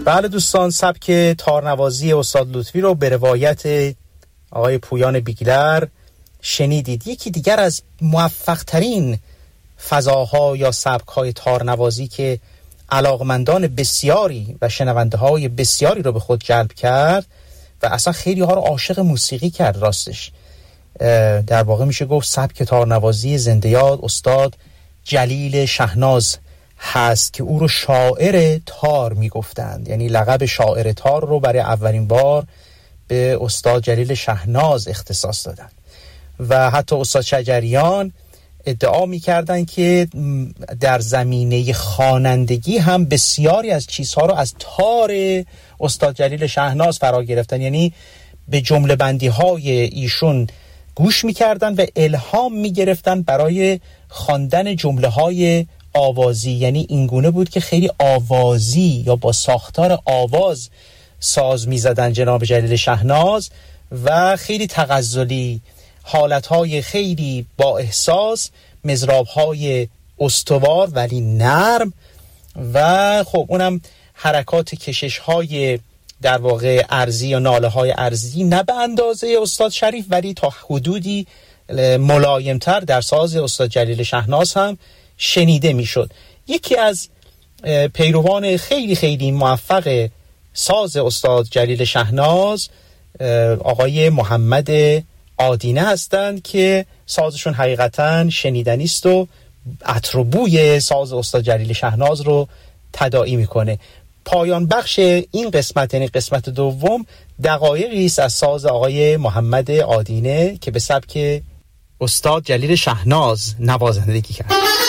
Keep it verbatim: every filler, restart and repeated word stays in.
بله دوستان، سبک تارنوازی استاد لطفی رو به روایت آقای پویان بیگلر شنیدید. یکی دیگر از موفق ترین فضاها یا سبک‌های تارنوازی که علاقمندان بسیاری و شنونده های بسیاری رو به خود جلب کرد و اصلا خیلی ها رو عاشق موسیقی کرد. راستش در واقع میشه گفت سبک تارنوازی زنده یاد استاد جلیل شهناز هست که او رو شاعر تار میگفتند، یعنی لقب شاعر تار رو برای اولین بار به استاد جلیل شهناز اختصاص دادن و حتی استاد شجریان ادعا میکردن که در زمینه خوانندگی هم بسیاری از چیزها رو از تار استاد جلیل شهناز فرا گرفتن، یعنی به جمله بندی های ایشون گوش میکردن و الهام میگرفتن برای خواندن جمله های آوازی. یعنی اینگونه بود که خیلی آوازی یا با ساختار آواز ساز میزدن جناب جلیل شهناز و خیلی تغزلی، حالتهای خیلی با احساس، مضرابهای استوار ولی نرم و خب اونم حرکات کششهای در واقع ارزی یا ناله های ارزی نه به اندازه استاد شریف ولی تا حدودی ملایمتر در ساز استاد جلیل شهناز هم شنیده میشد. یکی از پیروان خیلی خیلی موفق ساز استاد جلیل شهناز آقای محمد آدینه هستند که سازشون حقیقتاً شنیدنی است و عطر و بوی ساز استاد جلیل شهناز رو تداعی میکنه. پایان بخش این قسمت، یعنی قسمت دوم، دقایقی است از ساز آقای محمد آدینه که به سبک استاد جلیل شهناز نوازندگی کرد.